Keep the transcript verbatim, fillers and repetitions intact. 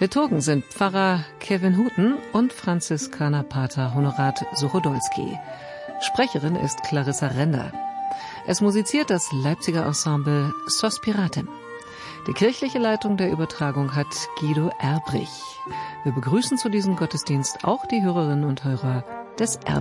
Liturgen sind Pfarrer Kevin Huten und Franziskanerpater Honorat Suchodolski. Sprecherin ist Clarissa Render. Es musiziert das Leipziger Ensemble Sospiratem. Die kirchliche Leitung der Übertragung hat Guido Erbrich. Wir begrüßen zu diesem Gottesdienst auch die Hörerinnen und Hörer des R